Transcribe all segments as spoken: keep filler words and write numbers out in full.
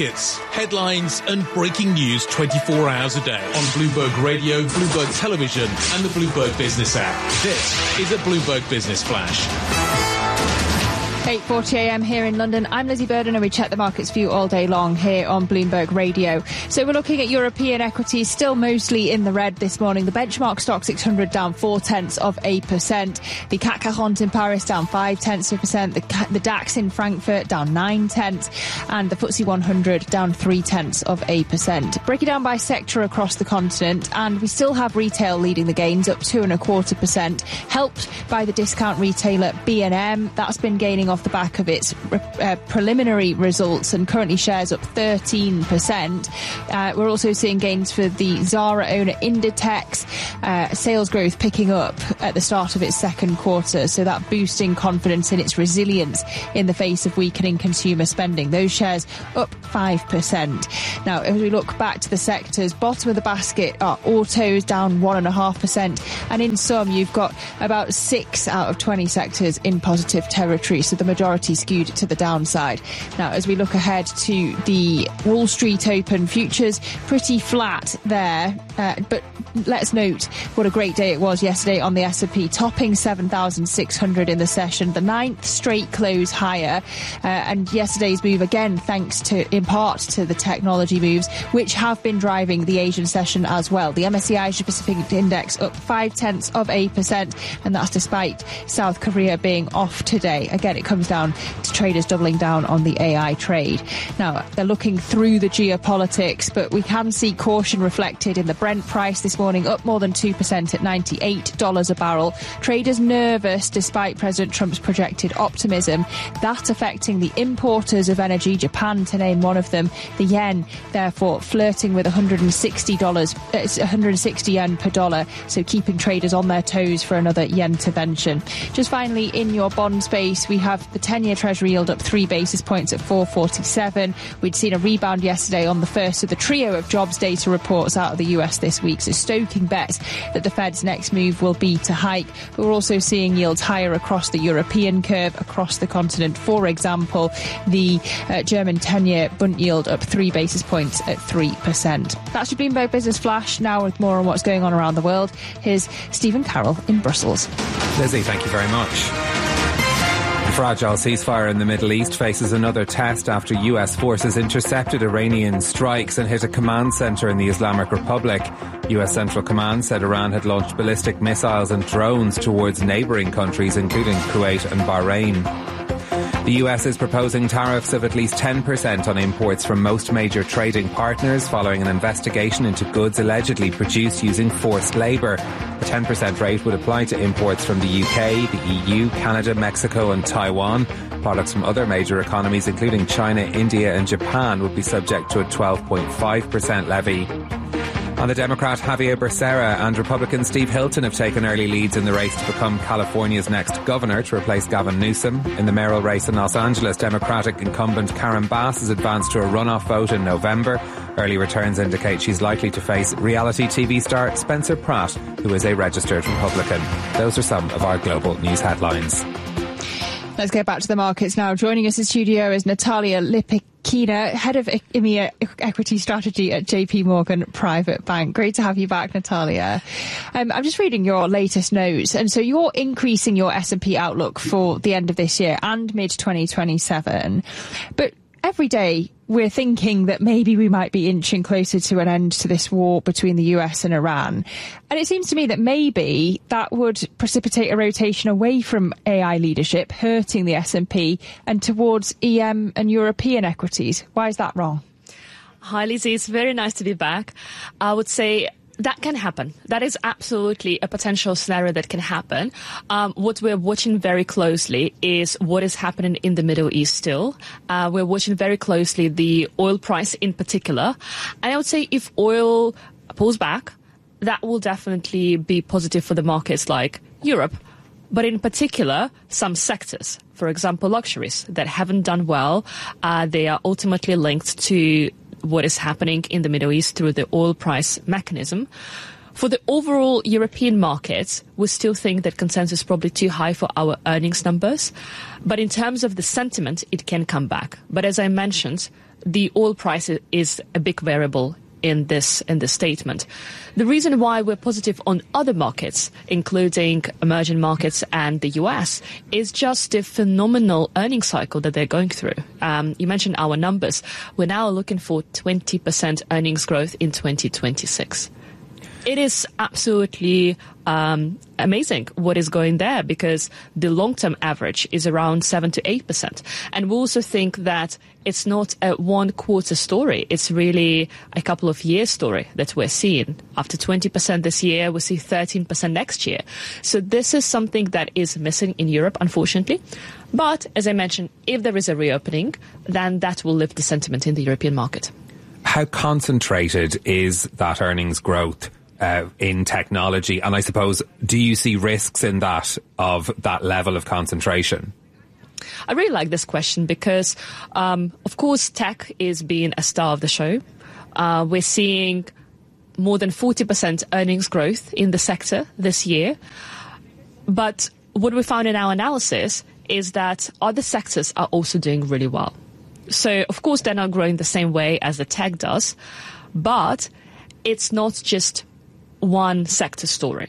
markets, headlines and breaking news twenty-four hours a day on Bloomberg Radio, Bloomberg Television and the Bloomberg Business app. This is a Bloomberg Business Flash. eight forty a m here in London. I'm Lizzie Burden and we check the markets for you all day long here on Bloomberg Radio. So we're looking at European equities still mostly in the red this morning. The benchmark stock six hundred down four tenths of a percent. The C A C quarante in Paris down five tenths of a percent. The, the DAX in Frankfurt down nine tenths. And the F T S E one hundred down three tenths of a percent. Break it down by sector across the continent. And we still have retail leading the gains up two and a quarter percent. Helped by the discount retailer B and M. That's been gaining off the back of its uh, preliminary results and currently shares up thirteen percent. Uh, we're also seeing gains for the Zara owner Inditex, uh, sales growth picking up at the start of its second quarter, so that boosting confidence in its resilience in the face of weakening consumer spending. Those shares up five percent. Now, as we look back to the sectors, bottom of the basket are autos down one point five percent, and in sum you've got about six out of twenty sectors in positive territory, so the majority skewed to the downside. Now, as we look ahead to the Wall Street Open futures, pretty flat there, uh, but let's note what a great day it was yesterday on the S and P, topping seven thousand six hundred in the session, the ninth straight close higher, uh, and yesterday's move again thanks to, in part to the technology moves, which have been driving the Asian session as well. The M S C I Asia Pacific Index up five tenths of a percent, and that's despite South Korea being off today. Again, it comes down to traders doubling down on the A I trade. Now, they're looking through the geopolitics, but we can see caution reflected in the Brent price this morning, up more than two percent at ninety-eight dollars a barrel. Traders nervous despite President Trump's projected optimism. That's affecting the importers of energy, Japan to name one of them. The yen, therefore, flirting with one hundred sixty dollars, uh, one hundred sixty yen per dollar, so keeping traders on their toes for another yen intervention. Just finally, in your bond space, we have the ten-year Treasury yield up three basis points at four forty-seven. We'd seen a rebound yesterday on the first of the trio of jobs data reports out of the U S this week, so stoking bets that the Fed's next move will be to hike. But we're also seeing yields higher across the European curve, across the continent. For example, the uh, German ten-year Bund yield up three basis points at three percent. That's your Bloomberg Business Flash. Now with more on what's going on around the world, here's Stephen Carroll in Brussels. Lizzie, thank you very much. The fragile ceasefire in the Middle East faces another test after U S forces intercepted Iranian strikes and hit a command centre in the Islamic Republic. U S Central Command said Iran had launched ballistic missiles and drones towards neighbouring countries, including Kuwait and Bahrain. The U S is proposing tariffs of at least ten percent on imports from most major trading partners following an investigation into goods allegedly produced using forced labour. A ten percent rate would apply to imports from the U K, the E U, Canada, Mexico and Taiwan. Products from other major economies, including China, India and Japan, would be subject to a twelve point five percent levy. On the Democrat Javier Becerra and Republican Steve Hilton have taken early leads in the race to become California's next governor to replace Gavin Newsom. In the mayoral race in Los Angeles, Democratic incumbent Karen Bass has advanced to a runoff vote in November. Early returns indicate she's likely to face reality T V star Spencer Pratt, who is a registered Republican. Those are some of our global news headlines. Let's get back to the markets now. Joining us in studio is Natalia Lipikina, head of E M E A equity strategy at J P Morgan Private Bank. Great to have you back, Natalia. Um, I'm just reading your latest notes, and so you're increasing your S and P outlook for the end of this year and mid twenty twenty-seven. But every day we're thinking that maybe we might be inching closer to an end to this war between the U S and Iran. And it seems to me that maybe that would precipitate a rotation away from A I leadership, hurting the S and P, and towards E M and European equities. Why is that wrong? Hi, Lizzie. It's very nice to be back. I would say that can happen. That is absolutely a potential scenario that can happen. Um, what we're watching very closely is what is happening in the Middle East still. Uh, we're watching very closely the oil price in particular. And I would say if oil pulls back, that will definitely be positive for the markets like Europe. But in particular, some sectors, for example, luxuries that haven't done well, uh, they are ultimately linked to what is happening in the Middle East through the oil price mechanism. For the overall European markets, we still think that consensus is probably too high for our earnings numbers. But in terms of the sentiment, it can come back. But as I mentioned, the oil price is a big variable in this in this statement. The reason why we're positive on other markets, including emerging markets and the U S, is just the phenomenal earnings cycle that they're going through. Um, you mentioned our numbers. We're now looking for twenty percent earnings growth in twenty twenty-six. It is absolutely um, amazing what is going there, because the long-term average is around seven to eight percent. And we also think that it's not a one-quarter story. It's really a couple of years story that we're seeing. After twenty percent this year, we see thirteen percent next year. So this is something that is missing in Europe, unfortunately. But as I mentioned, if there is a reopening, then that will lift the sentiment in the European market. How concentrated is that earnings growth Uh, in technology? And I suppose, do you see risks in that, of that level of concentration? I really like this question because, um, of course, tech is being a star of the show. Uh, we're seeing more than forty percent earnings growth in the sector this year. But what we found in our analysis is that other sectors are also doing really well. So, of course, they're not growing the same way as the tech does, but it's not just one sector story.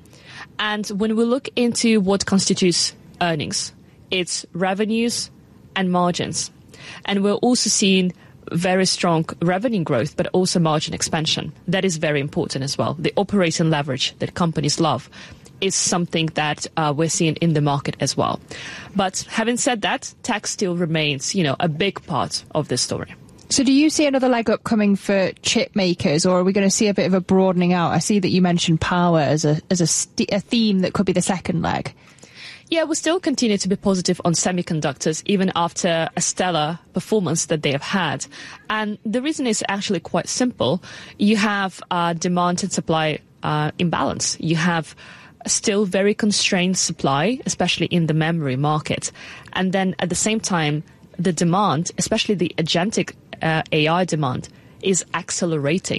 And when we look into what constitutes earnings, it's revenues and margins. And we're also seeing very strong revenue growth, but also margin expansion. That is very important as well. The operating leverage that companies love is something that uh, we're seeing in the market as well. But having said that, tech still remains, you know, a big part of this story. So do you see another leg up coming for chip makers, or are we going to see a bit of a broadening out? I see that you mentioned power as a as a, st- a theme that could be the second leg. Yeah, we still continue to be positive on semiconductors, even after a stellar performance that they have had. And the reason is actually quite simple. You have uh, demand and supply uh, imbalance. You have still very constrained supply, especially in the memory market. And then at the same time, the demand, especially the agentic uh, A I demand, is accelerating.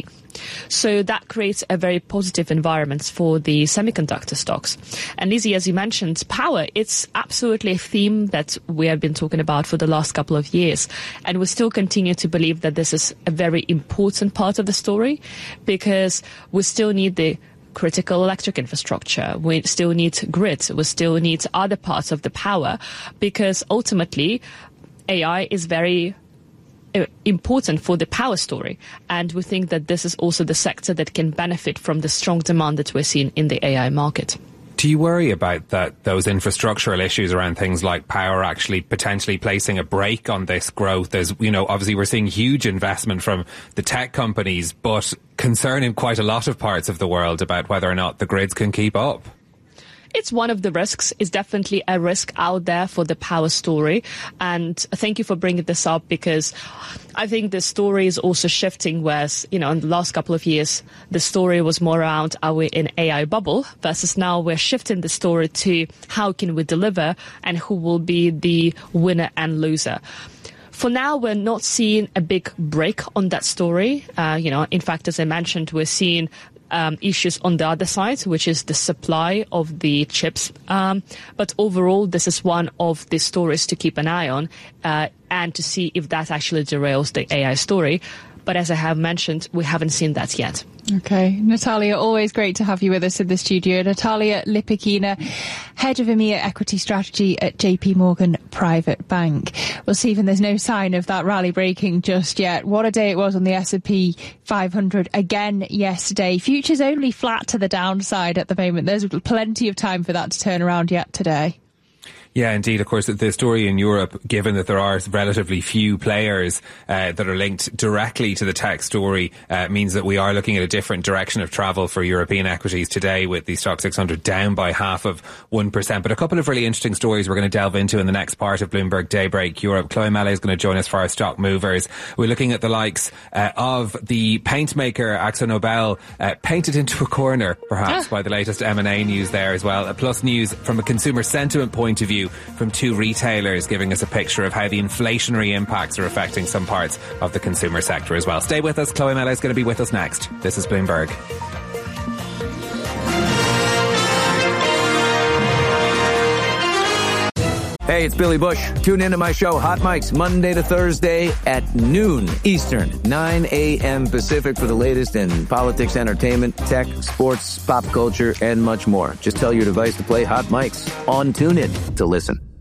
So that creates a very positive environment for the semiconductor stocks. And Lizzie, as you mentioned, power, it's absolutely a theme that we have been talking about for the last couple of years. And we still continue to believe that this is a very important part of the story, because we still need the critical electric infrastructure. We still need grids. We still need other parts of the power, because ultimately A I is very important for the power story. And we think that this is also the sector that can benefit from the strong demand that we're seeing in the A I market. Do you worry about that, those infrastructural issues around things like power actually potentially placing a brake on this growth? As you know, obviously we're seeing huge investment from the tech companies, but concern in quite a lot of parts of the world about whether or not the grids can keep up. It's one of the risks. It's definitely a risk out there for the power story. And thank you for bringing this up, because I think the story is also shifting, whereas, you know, in the last couple of years, the story was more around, are we in A I bubble, versus now we're shifting the story to how can we deliver and who will be the winner and loser. For now, we're not seeing a big break on that story. Uh, you know, in fact, as I mentioned, we're seeing Um, issues on the other side, which is the supply of the chips. Um, but overall, this is one of the stories to keep an eye on uh, and to see if that actually derails the A I story. But as I have mentioned, we haven't seen that yet. Okay. Natalia, always great to have you with us in the studio. Natalia Lipakina, Head of EMEA Equity Strategy at J P Morgan Private Bank. Well, Stephen, there's no sign of that rally breaking just yet. What a day it was on the S and P five hundred again yesterday. Futures only flat to the downside at the moment. There's plenty of time for that to turn around yet today. Yeah, indeed. Of course, the story in Europe, given that there are relatively few players uh, that are linked directly to the tech story, uh, means that we are looking at a different direction of travel for European equities today, with the Stock six hundred down by half of one percent. But a couple of really interesting stories we're going to delve into in the next part of Bloomberg Daybreak Europe. Chloe Melle is going to join us for our stock movers. We're looking at the likes uh, of the paint maker AkzoNobel, uh, painted into a corner, perhaps, ah. by the latest M and A news there as well. Plus news from a consumer sentiment point of view from two retailers, giving us a picture of how the inflationary impacts are affecting some parts of the consumer sector as well. Stay with us. Chloe Melle is going to be with us next. This is Bloomberg. Hey, it's Billy Bush. Tune into my show, Hot Mics, Monday to Thursday at noon Eastern, nine a.m. Pacific for the latest in politics, entertainment, tech, sports, pop culture, and much more. Just tell your device to play Hot Mics on TuneIn to listen.